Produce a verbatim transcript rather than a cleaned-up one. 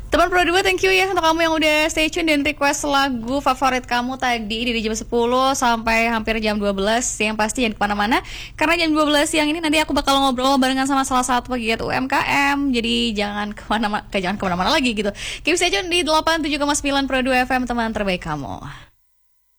Teman Pro dua, thank you ya untuk kamu yang udah stay tune dan request lagu favorit kamu tadi di jam sepuluh sampai hampir jam dua belas. Yang pasti jangan kemana-mana, karena jam dua belas siang ini nanti aku bakal ngobrol barengan sama salah satu pegiat U M K M. Jadi jangan kemana-mana, jangan kemana-mana lagi gitu. Keep stay tune di delapan puluh tujuh koma sembilan Pro dua F M, teman terbaik kamu.